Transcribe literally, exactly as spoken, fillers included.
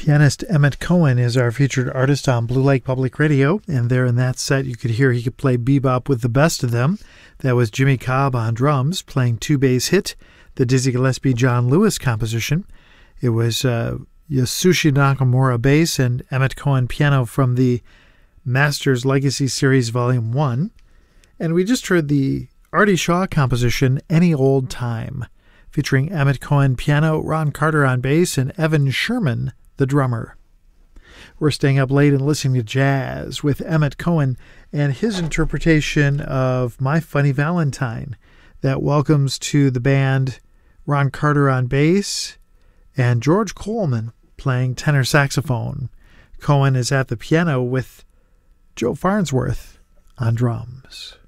Pianist Emmett Cohen is our featured artist on Blue Lake Public Radio, and there in that set you could hear he could play bebop with the best of them. That was Jimmy Cobb on drums, playing Two Bass Hit, the Dizzy Gillespie John Lewis composition. It was uh, Yasushi Nakamura bass and Emmett Cohen piano from the Masters Legacy Series Volume one. And we just heard the Artie Shaw composition, Any Old Time, featuring Emmett Cohen piano, Ron Carter on bass, and Evan Sherman, the drummer. We're staying up late and listening to jazz with Emmett Cohen and his interpretation of My Funny Valentine that welcomes to the band Ron Carter on bass and George Coleman playing tenor saxophone. Cohen is at the piano with Joe Farnsworth on drums.